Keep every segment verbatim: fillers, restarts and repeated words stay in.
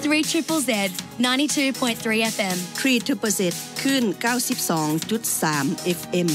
three Z Z Z ninety-two point three F M ทรี Z Z Z คลื่น เก้าสิบสองจุดสาม เอฟ เอ็ม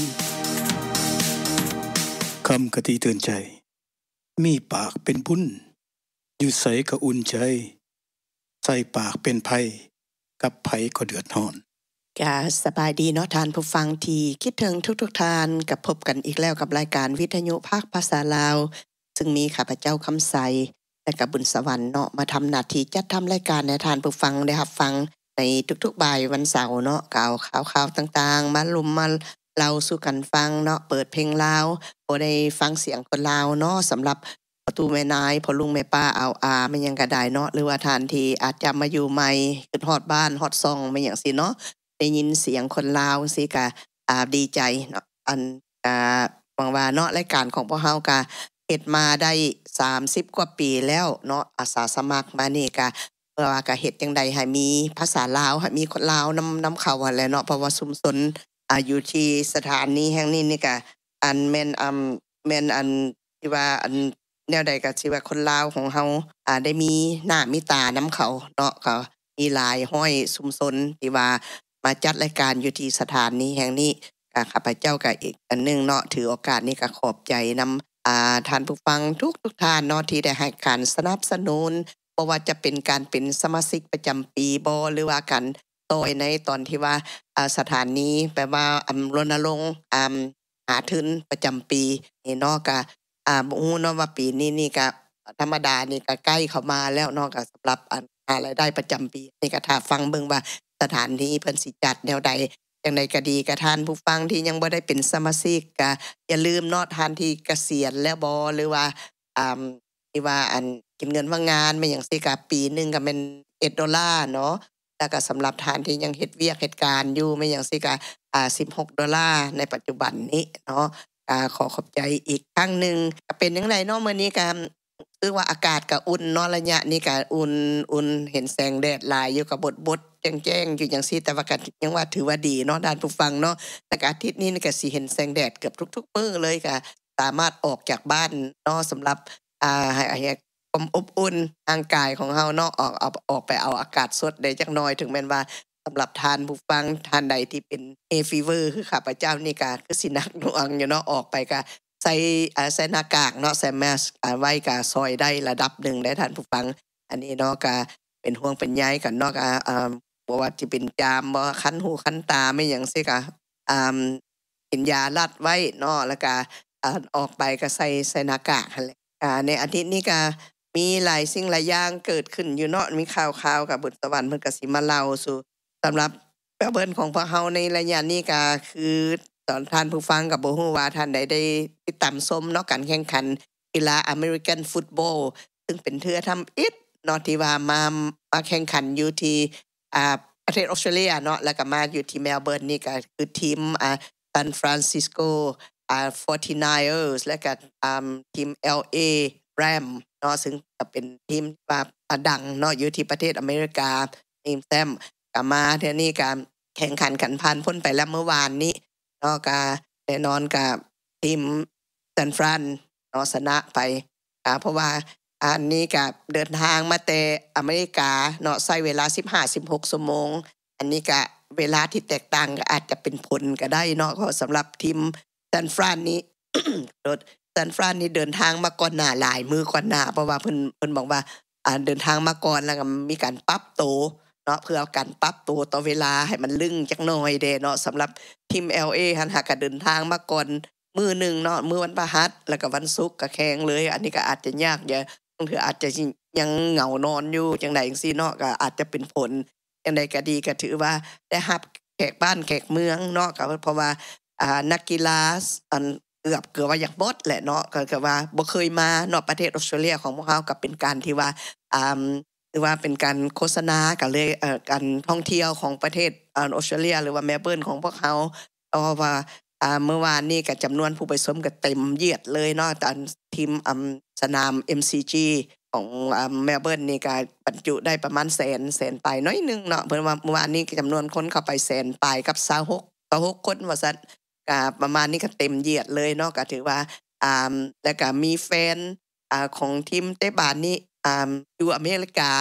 คำกะทิเตือนใจมีปากเป็นบุญอยู่ใสก็อุ่นใจใส่ปากเป็นภัยกับไผก็เดือดร้อนกะสบายดีเนาะท่านผู้ฟังที่คิดถึงทุกๆท่านกับพบกันอีกแล้วกับรายการวิทยุภาคภาษาลาวซึ่งมีข้าพเจ้าคำใสและกับบุญสวรรค์เนาะมาทำหน้าที่จัดทำรายการให้ท่านผู้ฟังได้รับฟังในทุกๆบ่ายวันเสาร์เนาะข่าวข่าวๆต่างๆมาลุมมาเล่าสู่กันฟังเนาะเปิดเพลงลาวบ่ได้ฟังเสียงคนลาวเนาะสำหรับประตูแม่นายพ่อลุงแม่ป้าเอาอามันยังก็ได้เนาะหรือว่าท่านที่อาจจะมาอยู่ใหม่ขึ้นฮอดบ้านฮอดซ่องมันหยังซี่เนาะได้ยินเสียงคนลาวสิก็อ่าดีใจเนาะอันอ่าหวังว่าเนาะรายการของพวกเฮาก็เฮ็ดมาได้สามสิบกว่าปีแล้วเนาะอาสาสมัครมานี่ก็เพื่อว่าก็เฮ็ดจังได๋ให้มีภาษาลาวให้มีคนลาวนำนำเข้าหั่นแหละเนาะเพราะว่าชุมชนอ่าอยู่ที่สถานีแห่งนี้นี่ก็อันแม่นอ่าแม่นอันที่ว่าอันแนวใดก็สิว่าคนลาวของเฮาอ่าได้มีหน้ามีตานำเขาเนาะก็มีหลายห้อยชุมชนที่ว่ามาจัดรายการอยู่ที่สถานีแห่งนี้ก็ข้าพเจ้าก็อีกอันนึงเนาะถือโอกาสนี้ก็ขอบใจนำอ่าท่านผู้ฟังทุกๆท่านเนาะที่ได้ให้การสนับสนุนบ่ว่าจะเป็นการเป็นสมาชิกประจำปีบ่หรือว่าการต่อยในตอนที่ว่าอ่าสถานีแปลว่าอำรณรงค์อ่าหาทุนประจำปีนี่เนาะก็อ่าบ่ฮู้เนาะว่าปีนี้นี่ก็ธรรมดานี่ก็ใกล้เข้ามาแล้วเนาะก็สำหรับอันหารายได้ประจำปีนี่ก็ถ้าฟังเบิ่งว่าสถานที่เพิ่นสิจัดแนวใดจังได๋ก็ดีกับท่านผู้ฟังที่ยังบ่ได้เป็นสมาชิกก็อย่าลืมเนาะท่านที่เกษียณแล้วบ่หรือว่าอ่าที่ว่าอันกินเงินว่างงานแม่นหยังซี่ก็ปีนึงก็แม่นเอ็ดดอลลาร์เนาะแล้วก็สำหรับท่านที่ยังเฮ็ดเวียกเฮ็ดการอยู่แม่นหยังซี่ก็อ่าสิบหกดอลลาร์ในปัจจุบันนี้เนาะอ่าขอขอบใจอีกครั้งนึงก็เป็นจังไดเนาะมื้อนี้ก็คือว่าอากาศก็อุ่นเนาะระยะนี้ก็อุ่นอุ่นเห็นแสงแดดหลายอยู่ก็บดๆแจ้งๆอยู่จังซี่แต่ว่าก็ยังว่าถือว่าดีเนาะท่านผู้ฟังเนาะแต่ก็อาทิตย์นี้นี่ก็สิเห็นแสงแดดเกือบทุกๆมื้อเลยก็สามารถออกจากบ้านเนาะสำหรับอ่าให้ให้ความอบอุ่นร่างกายของเฮาเนาะออกเอาออกไปเอาอากาศสดได้จักหน่อยถึงแม้นว่าสำหรับท่านผู้ฟังท่านใดที่เป็น hay fever คือข้าพเจ้านี่ก็คือสิหนักหน่วงอยู่เนาะออกไปก็ใส่อ่าใส่หน้ากากเนาะใส่แมสก์อ่าไว้ก็ช่วยได้ระดับหนึ่งได้ท่านผู้ฟังอันนี้เนาะก็เป็นห่วงเป็นใยกันเนาะก็อ่าบ่ว่าสิเป็นจามบ่คันหูคันตาไม่หยังซี่ก็อ่ากินยารัดไว้เนาะแล้วก็อ่าออกไปก็ใส่ใส่หน้ากากหั่นแหละอ่าในอาทิตย์นี้ก็มีหลายสิ่งหลายอย่างเกิดขึ้นอยู่เนาะมีข่าวๆกับบุญสวรรค์เพิ่นก็สิมาเล่าสู่สำหรับแปเบิ่นของพวกเฮาในระยะนี้ก็คือตอนท่านผู้ฟังก็บ่ฮู้ว่าท่านใดได้ติดตามชมเนาะการแข่งขันกีฬาอเมริกันฟุตบอลซึ่งเป็นเทื่อทำอิฐเนาะที่ว่ามามาแข่งขันอยู่ที่อ่าประเทศออสเตรเลียเนาะแล้วก็มาอยู่ที่เมลเบิร์นนี่ก็คือทีมอ่าซานฟรานซิสโกอ่า forty-niners แล้วก็อ่าทีม แอล เอ Ram เนาะซึ่งก็เป็นทีมว่าดังเนาะอยู่ที่ประเทศอเมริกาทีมแซมก็มาเทื่อนี้ก็แข่งขันกันผ่านพ้นไปแล้วเมื่อวานนี้เนาะก็แน่นอนกับทีมซานฟรานเนาะชนะไปอ่าเพราะว่าอันนี้ก็เดินทางมาแต่อเมริกาเนาะใช้เวลา สิบห้าถึงสิบหก ชั่วโมงอันนี้ก็เวลาที่แตกต่างก็อาจจะเป็นผลก็ได้เนาะก็สำหรับทีมซานฟรานนี้ รถซานฟรานนี่เดินทางมาก่อนหน้าหลายมื้อก่อนหน้าเพราะว่าเพิ่นเพิ่นบอกว่าอ่าเดินทางมาก่อนแล้วก็มีการปรับตัวเนาะเพื่อการปรับตัวต่อเวลาให้มันลึงจักหน่อยเด้เนาะสำหรับทีม แอล เอ หั่นหากก็เดินทางมาก่อนมื้อนึงเนาะมื้อวันพฤหัสแล้วก็วันศุกร์ก็แข่งเลยอันนี้ก็อาจจะยากอย่าบางเทื่ออาจจะยังเหงานอนอยู่จังได๋จังซี่เนาะก็อาจจะเป็นผลจังได๋ก็ดีก็ถือว่าได้รับแขกบ้านแขกเมืองเนาะก็เพราะว่าอ่านักกีฬาอันเกือบเกือบว่าอยากบดแหละเนาะก็คือว่าบ่เคยมาเนาะประเทศออสเตรเลียของพวกเฮาก็เป็นการที่ว่าอ่าหรือว่าเป็นการโฆษณากันเลยเอ่อการท่องเที่ยวของประเทศอ่าออสเตรเลียหรือว่าเมลเบิร์นของพวกเฮาเพราะว่าอ่าเมื่อวานนี้ก็จำนวนผู้ไปชมก็เต็มเยียดเลยเนาะตอนทีมอ่าสนาม เอ็ม ซี จี ของอ่าเมลเบิร์นนี่ก็บรรจุได้ประมาณแสนแสนปลายน้อยนึงเนาะเพิ่นว่าเมื่อวานนี้จำนวนคนเข้าไปแสนปลายกับยี่สิบหก ยี่สิบหกคนว่าซั่นก็ประมาณนี้ก็เต็มเหยียดเลยเนาะก็ถือว่าอ่าแล้วก็มีแฟนอ่าของทีมเตะบาสนี่อ่าอยู่อเมริกา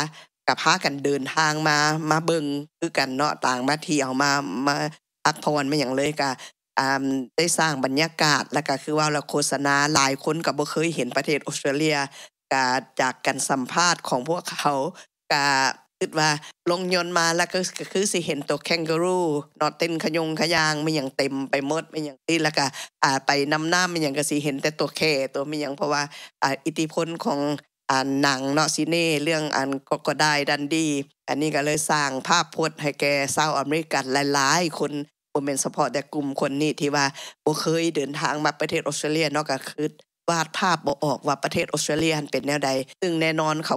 ก็พากันเดินทางมามาเบิ่งคือกันเนาะต่างมาเที่ยวมามาพักผ่อนมาหยังเลยก็อ่าได้สร้างบรรยากาศแล้วก็คือว่าเราโฆษณาหลายคนก็บ่เคยเห็นประเทศออสเตรเลียก็จากการสัมภาษณ์ของพวกเขาก็คิดว่าลงยนต์มาแล้วก็ก็คือสิเห็นตัวแคนการูเนาะเต้นขยงขยางมีหยังเต็มไปหมดมีหยังติแล้วก็อ่าไปนำหน้ามีหยังก็สิเห็นแต่ตัวแค่ตัวมีหยังเพราะว่าอ่าอิทธิพลของอ่าหนังเนาะซีเน่เรื่องอันก็ก็ได้ดันดีอันนี้ก็เลยสร้างภาพพจน์ให้แก่ชาวอเมริกันหลายๆคนบ่แม่นเฉพาะแต่กลุ่มคนนี้ที่ว่าบ่เคยเดินทางมาประเทศออสเตรเลียเนาะก็คือวาดภาพบ่ออกว่าประเทศออสเตรเลียเป็นแนวใดซึ่งแน่นอนเขา